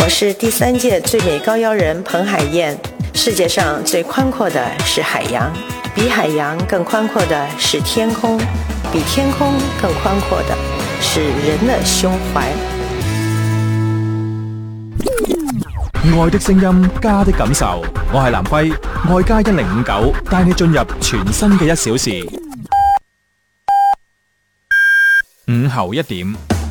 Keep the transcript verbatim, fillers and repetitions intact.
我是第三届最美高腰人彭海燕。世界上最宽阔的是海洋，比海洋更宽阔的是天空，比天空更宽阔的是人的胸懷。 愛的聲音，家的感受。我係南輝，愛家一零五九，帶你進入全新嘅一小時。午後一點。